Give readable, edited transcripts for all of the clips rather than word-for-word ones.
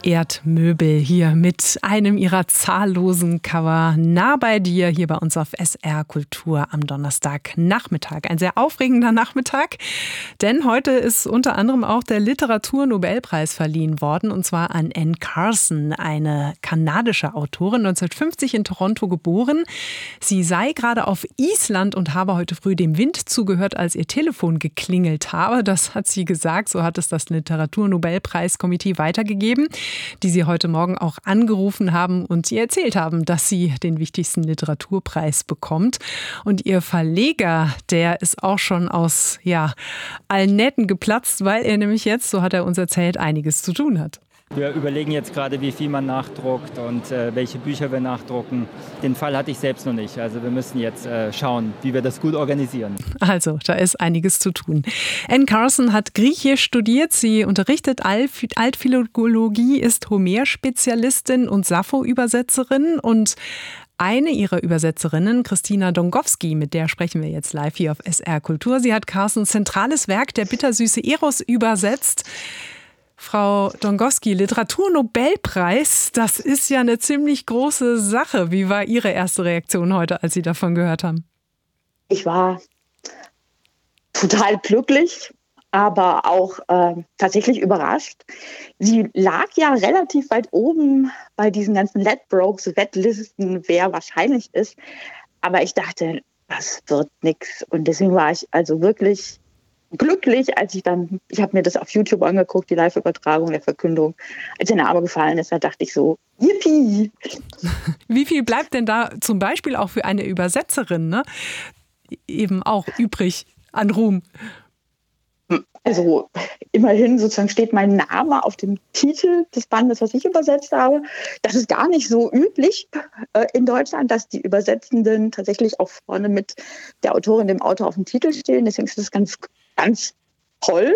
Erdmöbel hier mit einem ihrer zahllosen Cover nah bei dir hier bei uns auf SR Kultur am Donnerstagnachmittag. Ein sehr aufregender Nachmittag, denn heute ist unter anderem auch der Literaturnobelpreis verliehen worden, und zwar an Anne Carson, eine kanadische Autorin, 1950 in Toronto geboren. Sie sei gerade auf Island und habe heute früh dem Wind zugehört, als ihr Telefon geklingelt habe. Das hat sie gesagt, so hat es das Literaturnobelpreiskomitee weitergegeben, die sie heute Morgen auch angerufen haben und ihr erzählt haben, dass sie den wichtigsten Literaturpreis bekommt. Und ihr Verleger, der ist auch schon aus allen Nähten geplatzt, weil er nämlich jetzt, so hat er uns erzählt, einiges zu tun hat. Wir überlegen jetzt gerade, wie viel man nachdruckt und welche Bücher wir nachdrucken. Den Fall hatte ich selbst noch nicht. Also wir müssen jetzt schauen, wie wir das gut organisieren. Also, da ist einiges zu tun. Anne Carson hat Griechisch studiert. Sie unterrichtet Altphilologie, ist Homer-Spezialistin und Sappho-Übersetzerin. Und eine ihrer Übersetzerinnen, Christina Dongowski, mit der sprechen wir jetzt live hier auf SR Kultur. Sie hat Carsons zentrales Werk Der bittersüße Eros übersetzt. Frau Dongowski, Literaturnobelpreis, das ist ja eine ziemlich große Sache. Wie war Ihre erste Reaktion heute, als Sie davon gehört haben? Ich war total glücklich, aber auch tatsächlich überrascht. Sie lag ja relativ weit oben bei diesen ganzen Ladbrokes-Wettlisten, wer wahrscheinlich ist. Aber ich dachte, das wird nichts. Und deswegen war ich also wirklich glücklich, als ich habe mir das auf YouTube angeguckt, die Live-Übertragung der Verkündung. Als der Name gefallen ist, da dachte ich so, yippie! Wie viel bleibt denn da zum Beispiel auch für eine Übersetzerin, ne? Eben auch übrig an Ruhm? Also immerhin sozusagen steht mein Name auf dem Titel des Bandes, was ich übersetzt habe. Das ist gar nicht so üblich in Deutschland, dass die Übersetzenden tatsächlich auch vorne mit der Autorin, dem Autor auf dem Titel stehen. Deswegen ist das ganz, ganz toll.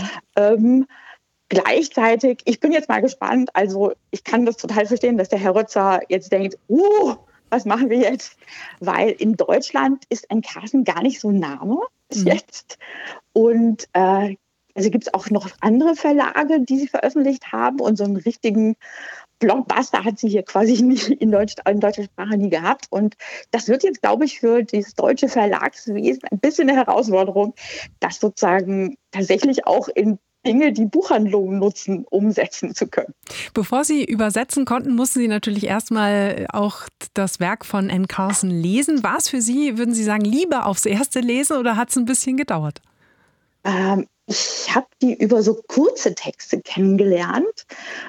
Gleichzeitig, ich bin jetzt mal gespannt, also ich kann das total verstehen, dass der Herr Rötzer jetzt denkt, was machen wir jetzt? Weil in Deutschland ist Anne Carson gar nicht so ein Name bis jetzt. Und also gibt es auch noch andere Verlage, die sie veröffentlicht haben. Und so einen richtigen Blockbuster hat sie hier quasi nicht in deutscher Sprache nie gehabt. Und das wird jetzt, glaube ich, für das deutsche Verlagswesen ein bisschen eine Herausforderung, das sozusagen tatsächlich auch in Dinge, die Buchhandlungen nutzen, umsetzen zu können. Bevor Sie übersetzen konnten, mussten Sie natürlich erstmal auch das Werk von Anne Carson lesen. War es für Sie, würden Sie sagen, lieber aufs erste Lesen oder hat es ein bisschen gedauert? Ich habe die über so kurze Texte kennengelernt.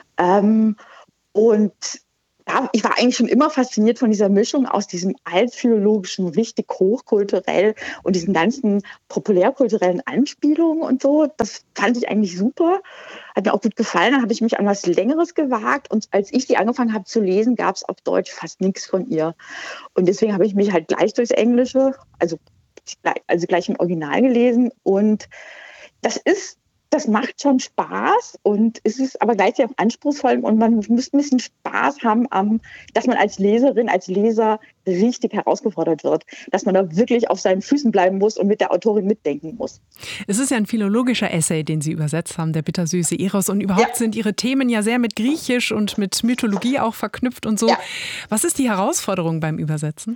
Und ich war eigentlich schon immer fasziniert von dieser Mischung aus diesem altphilologischen, richtig hochkulturell und diesen ganzen populärkulturellen Anspielungen und so. Das fand ich eigentlich super. Hat mir auch gut gefallen. Dann habe ich mich an was Längeres gewagt. Und als ich die angefangen habe zu lesen, gab es auf Deutsch fast nichts von ihr. Und deswegen habe ich mich halt gleich durchs Englische, also gleich im Original gelesen. Und das macht schon Spaß und es ist aber gleichzeitig auch anspruchsvoll und man muss ein bisschen Spaß haben, dass man als Leserin, als Leser richtig herausgefordert wird, dass man da wirklich auf seinen Füßen bleiben muss und mit der Autorin mitdenken muss. Es ist ja ein philologischer Essay, den Sie übersetzt haben, Der bittersüße Eros, und überhaupt sind Ihre Themen ja sehr mit Griechisch und mit Mythologie auch verknüpft und so. Ja. Was ist die Herausforderung beim Übersetzen?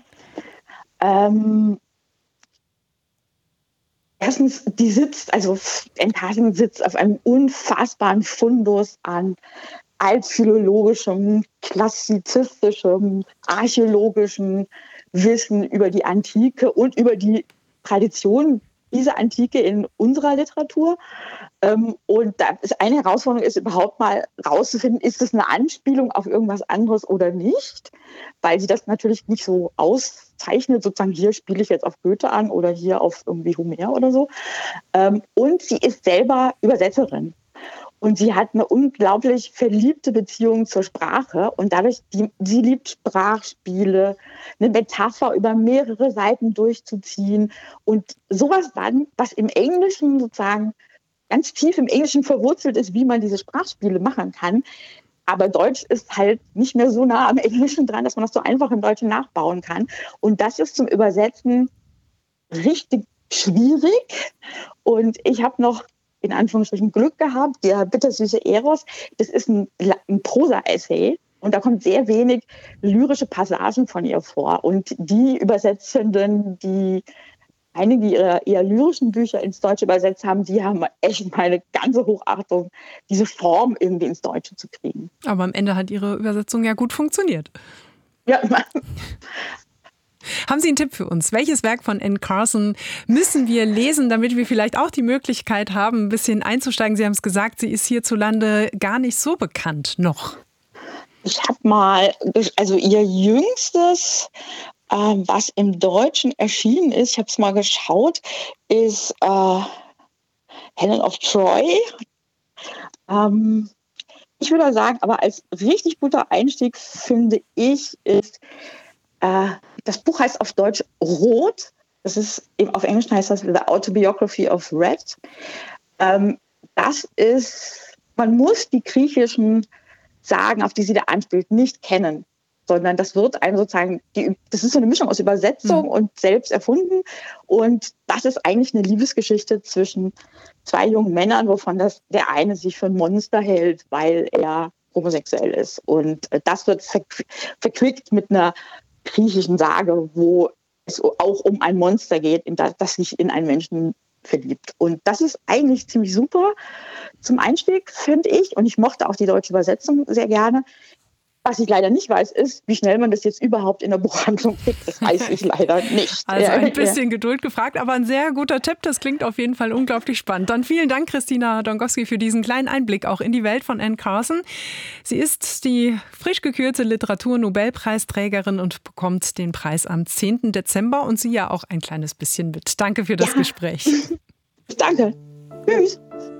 Erstens, Anne Carson sitzt auf einem unfassbaren Fundus an altphilologischem, klassizistischem, archäologischem Wissen über die Antike und über die Tradition dieser Antike in unserer Literatur. Und da ist eine Herausforderung, ist überhaupt mal rauszufinden, ist es eine Anspielung auf irgendwas anderes oder nicht, weil sie das natürlich nicht so auszeichnet, sozusagen hier spiele ich jetzt auf Goethe an oder hier auf irgendwie Homer oder so. Und sie ist selber Übersetzerin. Und sie hat eine unglaublich verliebte Beziehung zur Sprache und dadurch, sie liebt Sprachspiele, eine Metapher über mehrere Seiten durchzuziehen und sowas dann, was im Englischen sozusagen ganz tief im Englischen verwurzelt ist, wie man diese Sprachspiele machen kann. Aber Deutsch ist halt nicht mehr so nah am Englischen dran, dass man das so einfach im Deutschen nachbauen kann. Und das ist zum Übersetzen richtig schwierig. Und ich habe noch in Anführungsstrichen Glück gehabt. Der bittersüße Eros, das ist ein Prosa-Essay. Und da kommt sehr wenig lyrische Passagen von ihr vor. Und die Übersetzenden, einige ihrer eher lyrischen Bücher ins Deutsche übersetzt haben, die haben echt meine ganze Hochachtung, diese Form irgendwie ins Deutsche zu kriegen. Aber am Ende hat Ihre Übersetzung ja gut funktioniert. Ja. Haben Sie einen Tipp für uns? Welches Werk von Anne Carson müssen wir lesen, damit wir vielleicht auch die Möglichkeit haben, ein bisschen einzusteigen? Sie haben es gesagt, sie ist hierzulande gar nicht so bekannt noch. Ich habe mal, also ihr jüngstes, was im Deutschen erschienen ist, ich habe es mal geschaut, ist Helen of Troy. Ich würde sagen, aber als richtig guter Einstieg finde ich, ist, das Buch heißt auf Deutsch Rot. Das ist, auf Englisch heißt das The Autobiography of Red. Das ist, man muss die griechischen Sagen, auf die sie da anspielt, nicht kennen, sondern das wird einem sozusagen, das ist so eine Mischung aus Übersetzung und selbst erfunden. Und das ist eigentlich eine Liebesgeschichte zwischen zwei jungen Männern, wovon der eine sich für ein Monster hält, weil er homosexuell ist. Und das wird verquickt mit einer griechischen Sage, wo es auch um ein Monster geht, das sich in einen Menschen verliebt. Und das ist eigentlich ziemlich super zum Einstieg, finde ich. Und ich mochte auch die deutsche Übersetzung sehr gerne. Was ich leider nicht weiß, ist, wie schnell man das jetzt überhaupt in der Buchhandlung kriegt. Das weiß ich leider nicht. Also ein bisschen Geduld gefragt, aber ein sehr guter Tipp. Das klingt auf jeden Fall unglaublich spannend. Dann vielen Dank, Christina Dongowski, für diesen kleinen Einblick auch in die Welt von Anne Carson. Sie ist die frisch gekürte Literatur-Nobelpreisträgerin und bekommt den Preis am 10. Dezember und Sie ja auch ein kleines bisschen mit. Danke für das Gespräch. Danke. Tschüss.